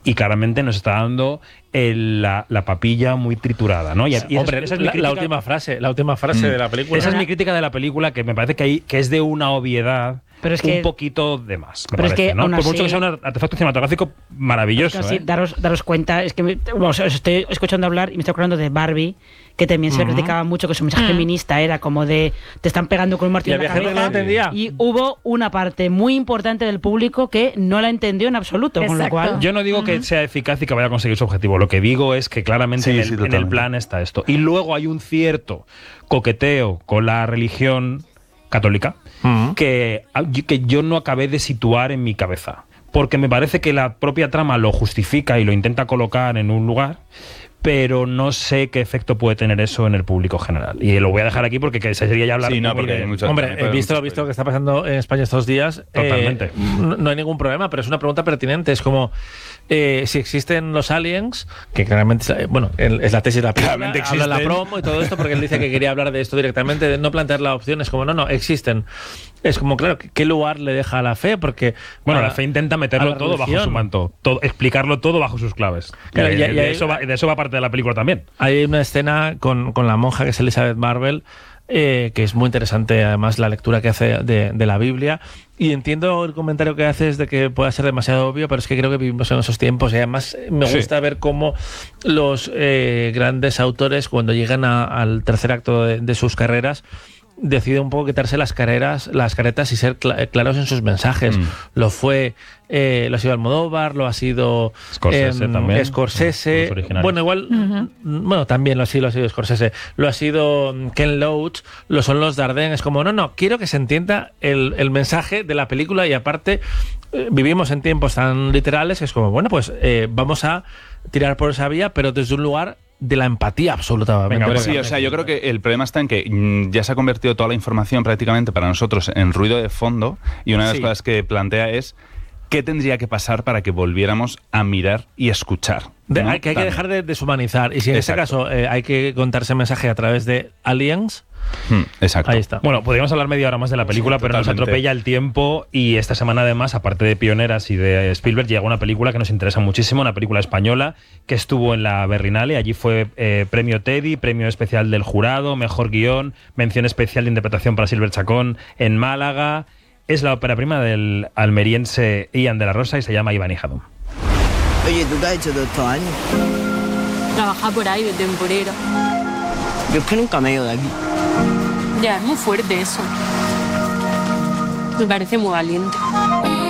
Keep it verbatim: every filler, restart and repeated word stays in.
y claramente nos está dando el, la, la papilla muy triturada, ¿no? Y, y Hombre, esa, esa es la, mi la última frase, la última frase mm. de la película. Esa es mi crítica de la película, que me parece que, hay, que es de una obviedad. Pero es que, un poquito de más, me pero parece, es que ¿no? aún Por así, mucho que sea un artefacto cinematográfico maravilloso. Es que así, ¿eh? daros, daros cuenta, es que me, bueno, os estoy escuchando hablar y me estoy acordando de Barbie, que también se uh-huh. criticaba mucho, que su mensaje uh-huh. feminista era como de te están pegando con un martillo en la cabeza. No entendía. Y hubo una parte muy importante del público que no la entendió en absoluto. Con lo cual, yo no digo uh-huh. que sea eficaz y que vaya a conseguir su objetivo. Lo que digo es que claramente sí, en, el, sí, en el plan está esto. Y luego hay un cierto coqueteo con la religión católica uh-huh. que, que yo no acabé de situar en mi cabeza, porque me parece que la propia trama lo justifica y lo intenta colocar en un lugar, pero no sé qué efecto puede tener eso en el público general. Y lo voy a dejar aquí porque que sería ya hablar... Sí, no, porque de, hay mucho, hombre, he visto, visto lo que está pasando en España estos días. Totalmente. Eh, no, no hay ningún problema, pero es una pregunta pertinente. Es como... Eh, si existen los aliens, que claramente, bueno, es la tesis de la película, habla la promo y todo esto, porque él dice que quería hablar de esto directamente, de no plantear la opción, es como, no, no, existen. Es como, claro, ¿qué lugar le deja a la fe? Porque bueno, a, la fe intenta meterlo todo bajo su manto, todo, explicarlo todo bajo sus claves. Claro, y, y, de, y hay, eso va, de eso va parte de la película también. Hay una escena con, con la monja que es Elizabeth Marvel, Eh, que es muy interesante además la lectura que hace de, de la Biblia, y entiendo el comentario que haces de que pueda ser demasiado obvio, pero es que creo que vivimos en esos tiempos y además me gusta sí. ver cómo los eh, grandes autores, cuando llegan a, al tercer acto de, de sus carreras, decide un poco quitarse las carreras, las caretas y ser cl- claros en sus mensajes. Mm. Lo fue, eh, lo ha sido Almodóvar, lo ha sido Scorsese eh, también. Scorsese. Bueno, igual, uh-huh. bueno, también lo ha sido, lo ha sido Scorsese. Lo ha sido Ken Loach, lo son los Dardenne. Es como, no, no, quiero que se entienda el, el mensaje de la película y aparte eh, vivimos en tiempos tan literales que es como, bueno, pues eh, vamos a tirar por esa vía, pero desde un lugar de la empatía absoluta. Venga, pues sí, o sea, yo creo que el problema está en que mm, ya se ha convertido toda la información prácticamente para nosotros en ruido de fondo, y una de las sí. cosas que plantea es qué tendría que pasar para que volviéramos a mirar y escuchar. De, ¿no? hay que, hay que dejar de deshumanizar, y si en Exacto. este caso eh, hay que contarse mensaje a través de aliens. Hmm, exacto. Ahí está. Bueno, podríamos hablar media hora más de la película, sí, pero nos atropella el tiempo, y esta semana además, aparte de Pioneras y de Spielberg, llega una película que nos interesa muchísimo, una película española que estuvo en la Berlinale. Allí fue eh, premio Teddy, premio especial del jurado, mejor guión, mención especial de interpretación para Silver Chacón en Málaga. Es la ópera prima del almeriense Ian de la Rosa y se llama Iván y Jadón. Oye, ¿tú qué has hecho todos estos años? Trabajar por ahí de temporero. Yo es que nunca me he ido de aquí. Ya, es muy fuerte eso. Me parece muy valiente.